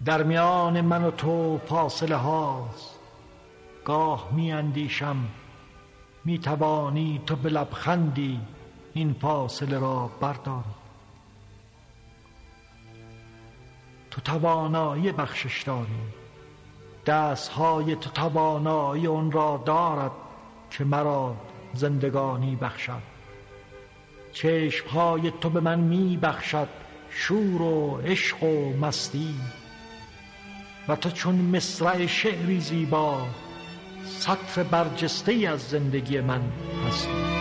در میان من و تو فاصله هاست. گاه می اندیشم می توانی تو به لبخندی این فاصله را برداری. تو توانایی بخشش داری، دستهای تو توانایی اون را دارد که مرا زندگانی بخشد. چشمهای تو به من می بخشد شور و عشق و مستی. و تو چون مصرع شعری زیبا، سطر برجسته از زندگی من هستی.